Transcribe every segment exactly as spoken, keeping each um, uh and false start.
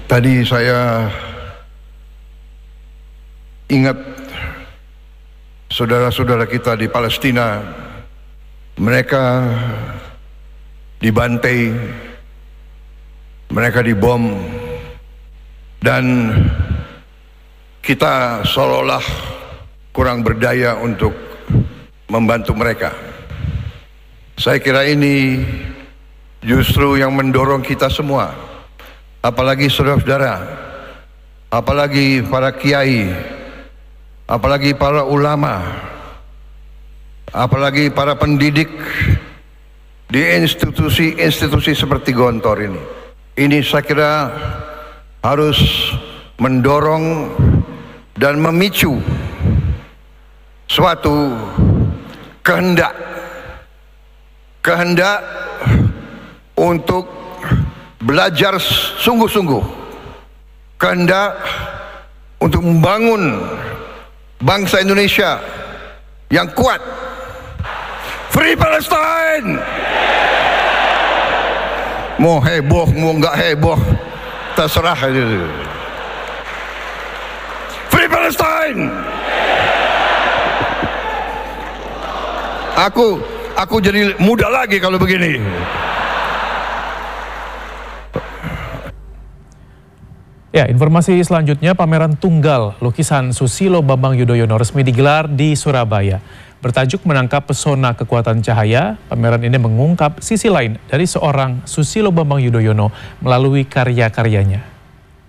Tadi saya ingat saudara-saudara kita di Palestina, mereka dibantai, mereka dibom, dan kita seolah-olah kurang berdaya untuk membantu mereka. Saya kira ini justru yang mendorong kita semua, apalagi saudara-saudara, apalagi para kiai, apalagi para ulama, apalagi para pendidik di institusi-institusi seperti Gontor ini. Ini saya kira harus mendorong dan memicu suatu kehendak kehendak untuk belajar sungguh-sungguh, kehendak untuk membangun bangsa Indonesia yang kuat. Free Palestine! Mau heboh, mau nggak heboh, terserah. Free Palestine! Aku, aku jadi muda lagi kalau begini. Ya, informasi selanjutnya, pameran tunggal lukisan Susilo Bambang Yudhoyono resmi digelar di Surabaya. Bertajuk Menangkap Pesona Kekuatan Cahaya, pameran ini mengungkap sisi lain dari seorang Susilo Bambang Yudhoyono melalui karya-karyanya.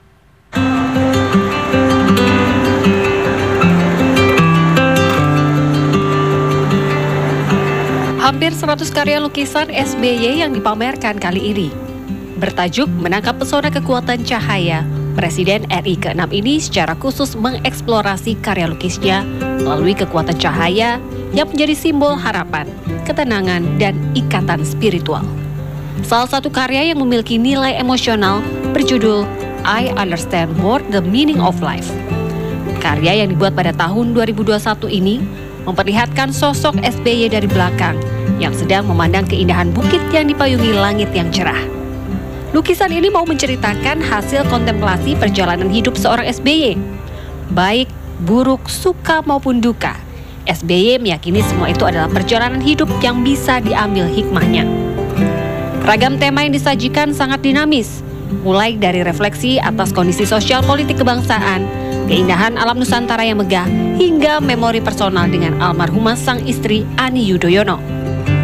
Hampir seratus karya lukisan S B Y yang dipamerkan kali ini. Bertajuk Menangkap Pesona Kekuatan Cahaya, Presiden R I keenam ini secara khusus mengeksplorasi karya lukisnya melalui kekuatan cahaya yang menjadi simbol harapan, ketenangan, dan ikatan spiritual. Salah satu karya yang memiliki nilai emosional berjudul I Understand More the Meaning of Life. Karya yang dibuat pada tahun dua ribu dua puluh satu ini memperlihatkan sosok S B Y dari belakang yang sedang memandang keindahan bukit yang dipayungi langit yang cerah. Lukisan ini mau menceritakan hasil kontemplasi perjalanan hidup seorang S B Y. Baik, buruk, suka maupun duka, S B Y meyakini semua itu adalah perjalanan hidup yang bisa diambil hikmahnya. Ragam tema yang disajikan sangat dinamis, mulai dari refleksi atas kondisi sosial politik kebangsaan, keindahan alam Nusantara yang megah, hingga memori personal dengan almarhumah sang istri Ani Yudhoyono.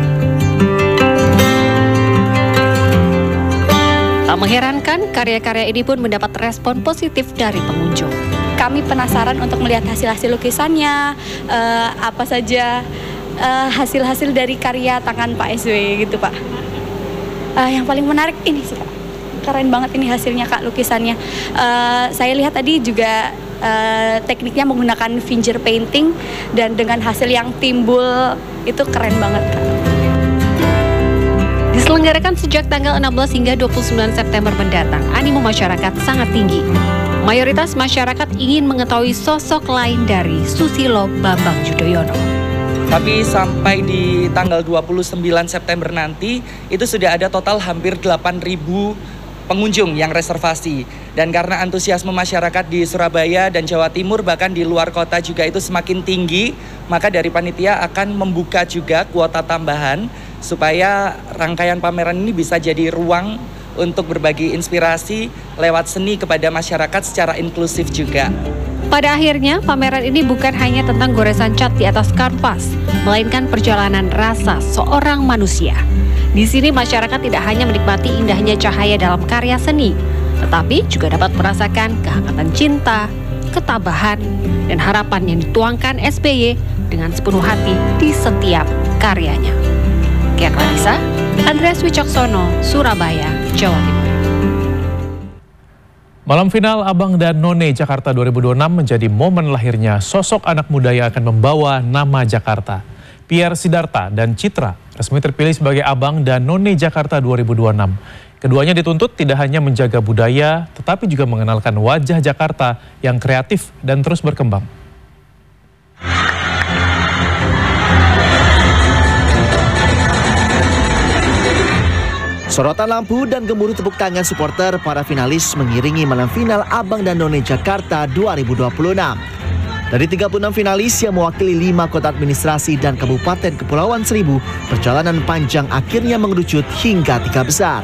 Tak mengherankan, karya-karya ini pun mendapat respon positif dari pengunjung. Kami penasaran untuk melihat hasil-hasil lukisannya, uh, apa saja uh, hasil-hasil dari karya tangan Pak S B Y gitu Pak. Uh, yang paling menarik ini sih Pak, keren banget ini hasilnya Kak lukisannya. Uh, saya lihat tadi juga uh, tekniknya menggunakan finger painting dan dengan hasil yang timbul itu keren banget Kak. Diselenggarakan sejak tanggal enam belas hingga dua puluh sembilan September mendatang, animo masyarakat sangat tinggi. Mayoritas masyarakat ingin mengetahui sosok lain dari Susilo Bambang Yudhoyono. Tapi sampai di tanggal dua puluh sembilan September nanti, itu sudah ada total hampir delapan ribu pengunjung yang reservasi. Dan karena antusiasme masyarakat di Surabaya dan Jawa Timur, bahkan di luar kota juga itu semakin tinggi, maka dari panitia akan membuka juga kuota tambahan supaya rangkaian pameran ini bisa jadi ruang untuk berbagi inspirasi lewat seni kepada masyarakat secara inklusif juga. Pada akhirnya, pameran ini bukan hanya tentang goresan cat di atas kanvas, melainkan perjalanan rasa seorang manusia. Di sini masyarakat tidak hanya menikmati indahnya cahaya dalam karya seni, tetapi juga dapat merasakan kehangatan cinta, ketabahan, dan harapan yang dituangkan S B Y dengan sepenuh hati di setiap karyanya. Kia Clarissa, Andreas Wicaksono, Surabaya, Jawa Timur. Malam final Abang dan None Jakarta dua ribu dua puluh enam menjadi momen lahirnya sosok anak muda yang akan membawa nama Jakarta. Pierre Sidarta dan Citra resmi terpilih sebagai Abang dan None Jakarta dua ribu dua puluh enam. Keduanya dituntut tidak hanya menjaga budaya, tetapi juga mengenalkan wajah Jakarta yang kreatif dan terus berkembang. Sorotan lampu dan gemuruh tepuk tangan supporter para finalis mengiringi malam final Abang dan None Jakarta dua ribu dua puluh enam. Dari tiga puluh enam finalis yang mewakili lima kota administrasi dan Kabupaten Kepulauan Seribu, perjalanan panjang akhirnya mengerucut hingga tiga besar.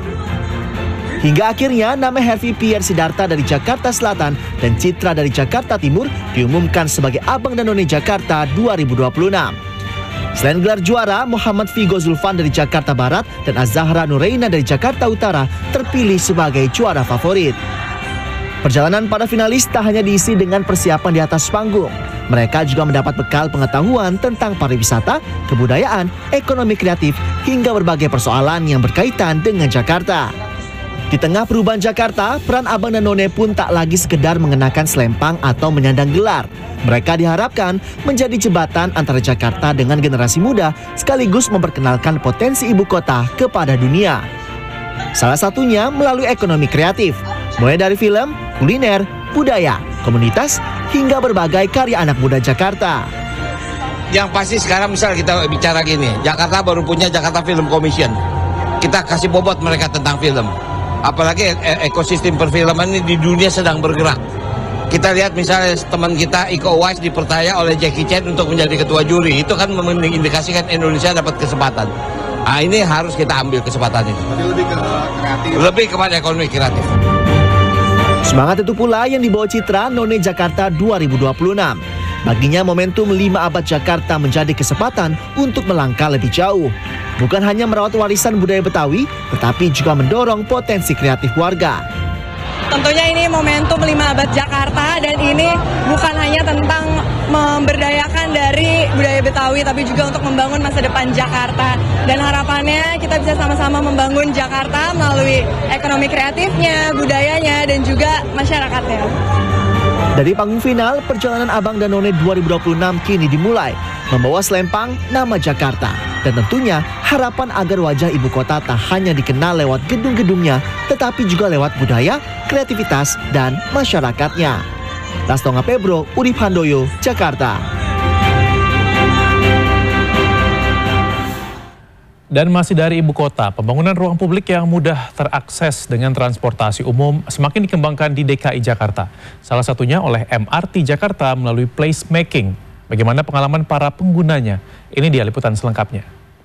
Hingga akhirnya nama Hervi Pierre Sidarta dari Jakarta Selatan dan Citra dari Jakarta Timur diumumkan sebagai Abang dan None Jakarta dua ribu dua puluh enam. Selain gelar juara, Muhammad Vigo Zulfan dari Jakarta Barat dan Azahra Nureina dari Jakarta Utara terpilih sebagai juara favorit. Perjalanan para finalis tak hanya diisi dengan persiapan di atas panggung. Mereka juga mendapat bekal pengetahuan tentang pariwisata, kebudayaan, ekonomi kreatif, hingga berbagai persoalan yang berkaitan dengan Jakarta. Di tengah perubahan Jakarta, peran Abang dan None pun tak lagi sekedar mengenakan selempang atau menyandang gelar. Mereka diharapkan menjadi jembatan antara Jakarta dengan generasi muda, sekaligus memperkenalkan potensi ibu kota kepada dunia. Salah satunya melalui ekonomi kreatif, mulai dari film, kuliner, budaya, komunitas, hingga berbagai karya anak muda Jakarta. Yang pasti sekarang misal kita bicara gini, Jakarta baru punya Jakarta Film Commission. Kita kasih bobot mereka tentang film. Apalagi ekosistem perfilman ini di dunia sedang bergerak. Kita lihat misalnya teman kita Iko Uwais dipercaya oleh Jackie Chan untuk menjadi ketua juri. Itu kan mengindikasikan Indonesia dapat kesempatan. Nah, ini harus kita ambil kesempatan ini. Lebih ke kreatif. Lebih kepada ekonomi kreatif. Semangat itu pula yang dibawa Citra None Jakarta dua ribu dua puluh enam. Baginya momentum lima abad Jakarta menjadi kesempatan untuk melangkah lebih jauh. Bukan hanya merawat warisan budaya Betawi, tetapi juga mendorong potensi kreatif warga. Tentunya ini momentum lima abad Jakarta dan ini bukan hanya tentang memberdayakan dari budaya Betawi, tapi juga untuk membangun masa depan Jakarta. Dan harapannya kita bisa sama-sama membangun Jakarta melalui ekonomi kreatifnya, budayanya, dan juga masyarakatnya. Dari panggung final, perjalanan Abang dan None dua ribu dua puluh enam kini dimulai, membawa selempang nama Jakarta. Dan tentunya harapan agar wajah ibu kota tak hanya dikenal lewat gedung-gedungnya, tetapi juga lewat budaya, kreativitas, dan masyarakatnya. Lastonga Pebro, Urip Handoyo, Jakarta. Dan masih dari ibu kota, pembangunan ruang publik yang mudah terakses dengan transportasi umum semakin dikembangkan di D K I Jakarta. Salah satunya oleh M R T Jakarta melalui placemaking. Bagaimana pengalaman para penggunanya? Ini dia liputan selengkapnya.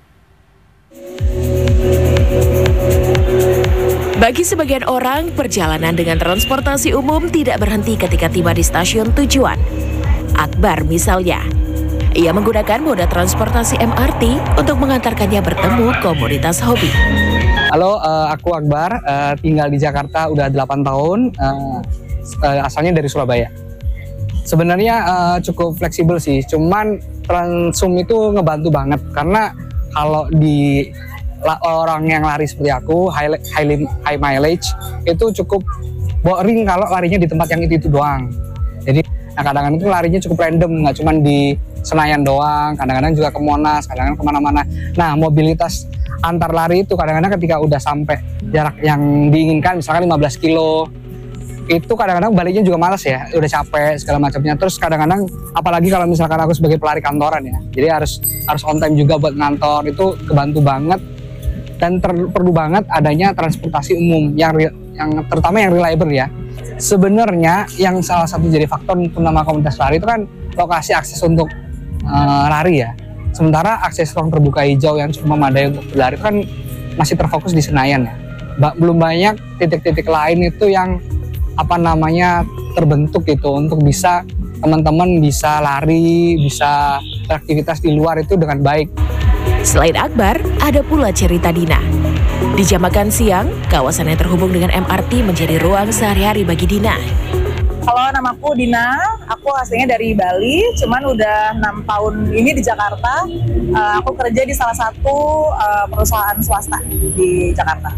Bagi sebagian orang, perjalanan dengan transportasi umum tidak berhenti ketika tiba di stasiun tujuan. Akbar misalnya. Ia menggunakan moda transportasi M R T untuk mengantarkannya bertemu komunitas hobi. Halo, uh, aku Akbar, uh, tinggal di Jakarta udah delapan tahun, uh, uh, asalnya dari Surabaya. Sebenarnya uh, cukup fleksibel sih, cuman Transum itu ngebantu banget. Karena kalau di la, orang yang lari seperti aku, high, high, high mileage, itu cukup boring kalau larinya di tempat yang itu-itu doang. Jadi nah kadang-kadang itu larinya cukup random, nggak cuma di Senayan doang, kadang-kadang juga ke Monas, kadang-kadang kemana-mana. Nah mobilitas antar lari itu kadang-kadang ketika udah sampai jarak yang diinginkan, misalkan lima belas kilo, itu kadang-kadang baliknya juga males ya, udah capek segala macamnya. Terus kadang-kadang apalagi kalau misalkan aku sebagai pelari kantoran ya, jadi harus harus on time juga buat ngantor, itu kebantu banget. Dan ter- perlu banget adanya transportasi umum yang yang terutama yang reliable ya. Sebenarnya yang salah satu jadi faktor utama komunitas lari itu kan lokasi akses untuk uh, lari ya. Sementara akses ruang terbuka hijau yang cukup memadai untuk berlari itu kan masih terfokus di Senayan ya. Ba- belum banyak titik-titik lain itu yang apa namanya terbentuk gitu untuk bisa teman-teman bisa lari, bisa beraktivitas di luar itu dengan baik. Selain Akbar, ada pula cerita Dina. Di jam makan siang, kawasan yang terhubung dengan M R T menjadi ruang sehari-hari bagi Dina. Halo, namaku Dina, aku aslinya dari Bali, cuman udah enam tahun ini di Jakarta. Uh, aku kerja di salah satu uh, perusahaan swasta di Jakarta.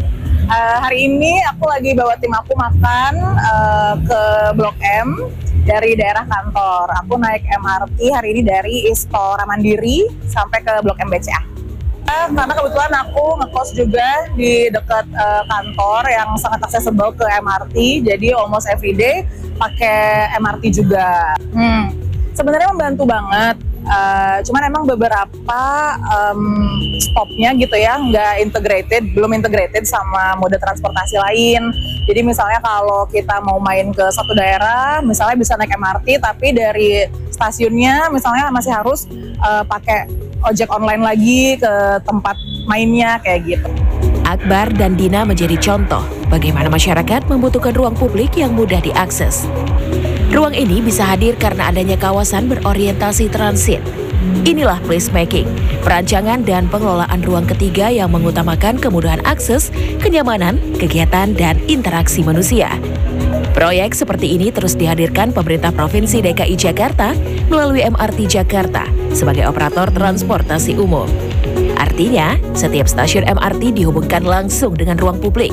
Uh, hari ini aku lagi bawa tim aku makan uh, ke Blok M dari daerah kantor. Aku naik M R T hari ini dari Istora Mandiri sampai ke Blok M B C A. Uh, karena kebetulan aku ngekos juga di dekat uh, kantor yang sangat accessible ke M R T, jadi almost every day pakai M R T juga. Hmm. Sebenarnya membantu banget. Uh, cuman emang beberapa um, stopnya gitu ya nggak integrated, belum integrated sama moda transportasi lain. Jadi misalnya kalau kita mau main ke satu daerah, misalnya bisa naik M R T, tapi dari stasiunnya misalnya masih harus uh, pakai ojek online lagi ke tempat mainnya kayak gitu. Akbar dan Dina menjadi contoh bagaimana masyarakat membutuhkan ruang publik yang mudah diakses. Ruang ini bisa hadir karena adanya kawasan berorientasi transit. Inilah placemaking, perancangan dan pengelolaan ruang ketiga yang mengutamakan kemudahan akses, kenyamanan, kegiatan, dan interaksi manusia. Proyek seperti ini terus dihadirkan pemerintah Provinsi D K I Jakarta melalui M R T Jakarta sebagai operator transportasi umum. Artinya, setiap stasiun M R T dihubungkan langsung dengan ruang publik.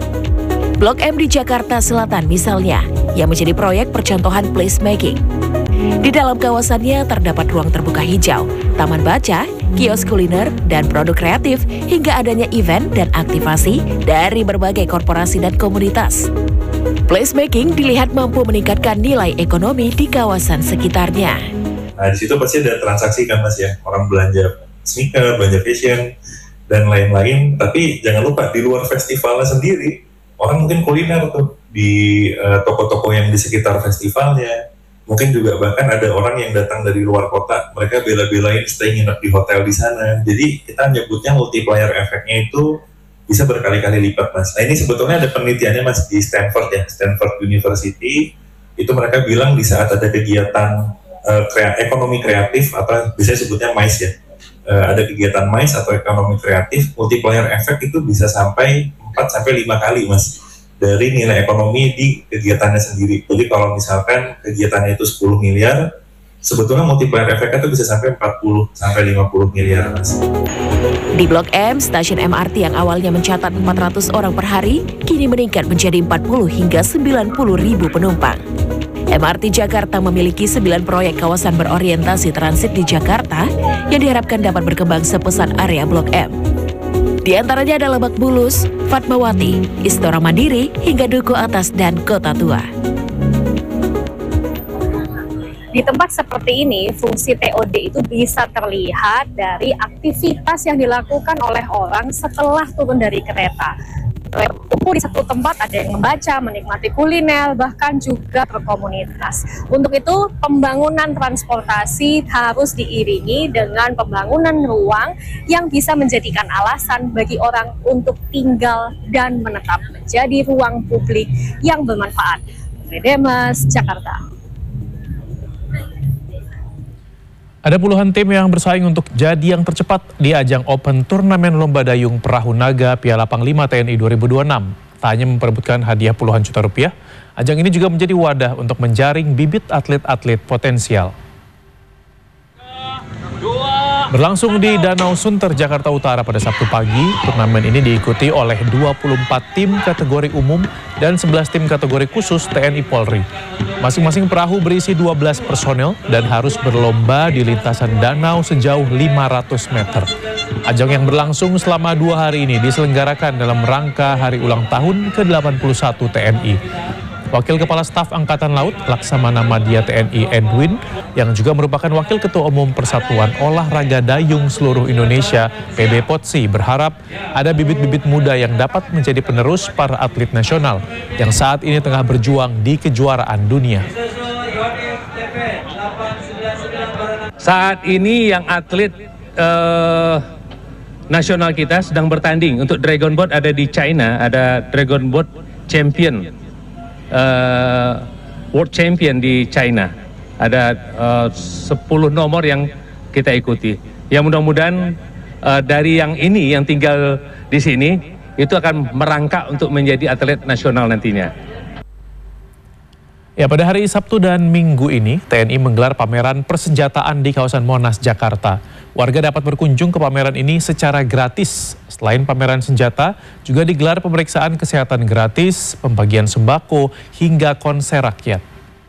Blok M di Jakarta Selatan misalnya, yang menjadi proyek percontohan placemaking. Di dalam kawasannya terdapat ruang terbuka hijau, taman baca, kios kuliner, dan produk kreatif, hingga adanya event dan aktivasi dari berbagai korporasi dan komunitas. Placemaking dilihat mampu meningkatkan nilai ekonomi di kawasan sekitarnya. Nah, di situ pasti ada transaksi kan Mas ya, orang belanja sneaker, belanja fashion, dan lain-lain. Tapi jangan lupa di luar festivalnya sendiri, orang mungkin kuliner tuh di uh, toko-toko yang di sekitar festivalnya. Mungkin juga bahkan ada orang yang datang dari luar kota, mereka bela-belain stay nginep di hotel di sana. Jadi kita nyebutnya multiplier efeknya itu bisa berkali-kali lipat Mas. Nah ini sebetulnya ada penelitiannya Mas di Stanford ya, Stanford University. Itu mereka bilang di saat ada kegiatan uh, krea- ekonomi kreatif atau biasanya sebutnya M I C E ya. Uh, ada kegiatan M I C E atau ekonomi kreatif, multiplier efek itu bisa sampai empat sampai lima kali Mas dari nilai ekonomi di kegiatannya sendiri. Jadi kalau misalkan kegiatannya itu sepuluh miliar, sebetulnya multiplier efeknya itu bisa sampai empat puluh sampai lima puluh miliar Mas. Di Blok M, stasiun M R T yang awalnya mencatat empat ratus orang per hari, kini meningkat menjadi empat puluh hingga sembilan puluh ribu penumpang. M R T Jakarta memiliki sembilan proyek kawasan berorientasi transit di Jakarta yang diharapkan dapat berkembang sepesat area Blok M. Di antaranya ada Lebak Bulus, Fatmawati, Istora Mandiri, hingga Duku Atas dan Kota Tua. Di tempat seperti ini, fungsi T O D itu bisa terlihat dari aktivitas yang dilakukan oleh orang setelah turun dari kereta. Kumpul di satu tempat, ada yang membaca, menikmati kuliner, bahkan juga berkomunitas. Untuk itu, pembangunan transportasi harus diiringi dengan pembangunan ruang yang bisa menjadikan alasan bagi orang untuk tinggal dan menetap menjadi ruang publik yang bermanfaat. Demas, Jakarta. Ada puluhan tim yang bersaing untuk jadi yang tercepat di ajang Open Turnamen Lomba Dayung Perahu Naga Piala Panglima T N I dua ribu dua puluh enam. Tak hanya memperebutkan hadiah puluhan juta rupiah, ajang ini juga menjadi wadah untuk menjaring bibit atlet-atlet potensial. Berlangsung di Danau Sunter, Jakarta Utara pada Sabtu pagi, turnamen ini diikuti oleh dua puluh empat tim kategori umum dan sebelas tim kategori khusus T N I Polri. Masing-masing perahu berisi dua belas personel dan harus berlomba di lintasan danau sejauh lima ratus meter. Ajang yang berlangsung selama dua hari ini diselenggarakan dalam rangka hari ulang tahun ke delapan puluh satu T N I. Wakil Kepala Staf Angkatan Laut Laksamana Madya T N I Edwin, yang juga merupakan Wakil Ketua Umum Persatuan Olahraga Dayung Seluruh Indonesia P B Potsi, berharap ada bibit-bibit muda yang dapat menjadi penerus para atlet nasional yang saat ini tengah berjuang di kejuaraan dunia. Saat ini yang atlet eh, nasional kita sedang bertanding. Untuk Dragon Boat ada di China, ada Dragon Boat Champion. Uh, World Champion di China. Ada uh, sepuluh nomor yang kita ikuti. Ya mudah-mudahan uh, dari yang ini yang tinggal di sini itu akan merangkak untuk menjadi atlet nasional nantinya. Ya, pada hari Sabtu dan Minggu ini T N I menggelar pameran persenjataan di kawasan Monas, Jakarta. Warga dapat berkunjung ke pameran ini secara gratis. Selain pameran senjata, juga digelar pemeriksaan kesehatan gratis, pembagian sembako, hingga konser rakyat.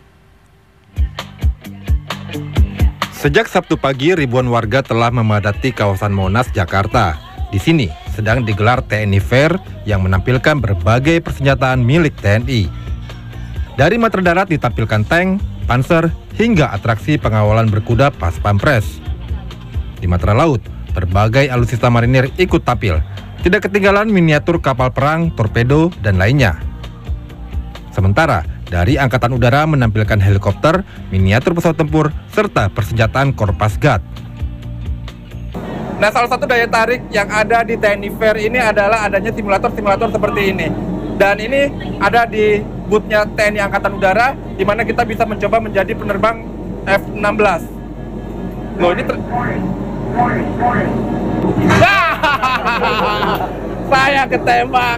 Sejak Sabtu pagi, ribuan warga telah memadati kawasan Monas, Jakarta. Di sini sedang digelar T N I Fair yang menampilkan berbagai persenjataan milik T N I. Dari matra darat ditampilkan tank, panser, hingga atraksi pengawalan berkuda pas pampres. Di matra laut, berbagai alutsista marinir ikut tampil. Tidak ketinggalan miniatur kapal perang, torpedo, dan lainnya. Sementara, dari Angkatan Udara menampilkan helikopter, miniatur pesawat tempur, serta persenjataan Korps Guard. Nah, salah satu daya tarik yang ada di T N I Fair ini adalah adanya simulator-simulator seperti ini. Dan ini ada di booth-nya T N I Angkatan Udara, di mana kita bisa mencoba menjadi penerbang F enam belas. Loh, ini ter... Saya ketembak.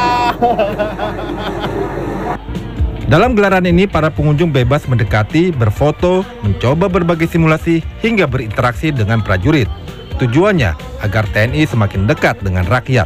Dalam gelaran ini, para pengunjung bebas mendekati, berfoto, mencoba berbagai simulasi, hingga berinteraksi dengan prajurit. Tujuannya agar T N I semakin dekat dengan rakyat.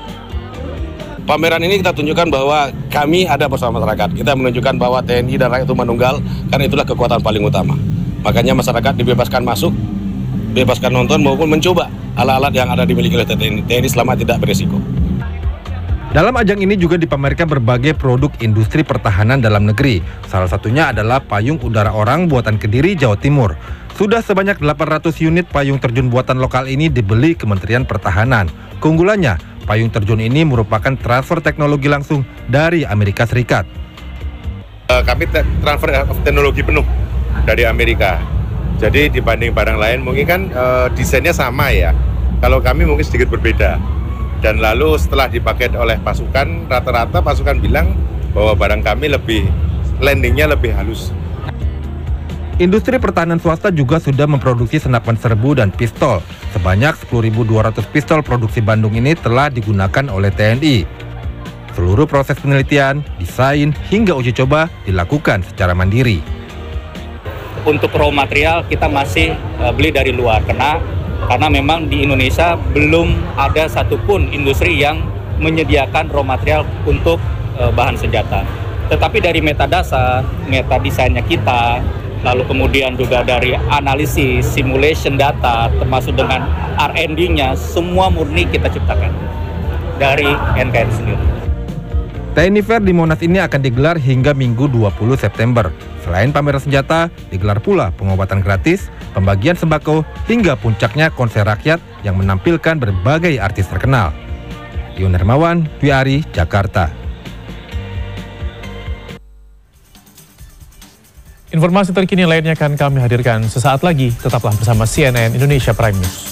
Pameran ini kita tunjukkan bahwa kami ada bersama masyarakat. Kita menunjukkan bahwa T N I dan rakyat itu manunggal, karena itulah kekuatan paling utama. Makanya masyarakat dibebaskan masuk, bebaskan nonton maupun mencoba alat-alat yang ada dimiliki oleh T N I, T N I selama tidak beresiko. Dalam ajang ini juga dipamerkan berbagai produk industri pertahanan dalam negeri. Salah satunya adalah payung udara orang buatan Kediri, Jawa Timur. Sudah sebanyak delapan ratus unit payung terjun buatan lokal ini dibeli Kementerian Pertahanan. Keunggulannya, payung terjun ini merupakan transfer teknologi langsung dari Amerika Serikat. Kami transfer teknologi penuh dari Amerika. Jadi dibanding barang lain mungkin kan e, desainnya sama ya. Kalau kami mungkin sedikit berbeda. Dan lalu setelah dipakai oleh pasukan, rata-rata pasukan bilang bahwa barang kami lebih, landingnya lebih halus. Industri pertahanan swasta juga sudah memproduksi senapan serbu dan pistol. Sebanyak sepuluh ribu dua ratus pistol produksi Bandung ini telah digunakan oleh T N I. Seluruh proses penelitian, desain, hingga uji coba dilakukan secara mandiri. Untuk raw material kita masih uh, beli dari luar karena karena memang di Indonesia belum ada satupun industri yang menyediakan raw material untuk uh, bahan senjata. Tetapi dari metadasar, meta desainnya kita, lalu kemudian juga dari analisis, simulation data, termasuk dengan R and D-nya, semua murni kita ciptakan dari N K R I sendiri. T N I Fair di Monas ini akan digelar hingga Minggu dua puluh September. Selain pameran senjata, digelar pula pengobatan gratis, pembagian sembako, hingga puncaknya konser rakyat yang menampilkan berbagai artis terkenal. Ion Hermawan, W R I, Jakarta. Informasi terkini lainnya akan kami hadirkan sesaat lagi. Tetaplah bersama C N N Indonesia Prime News.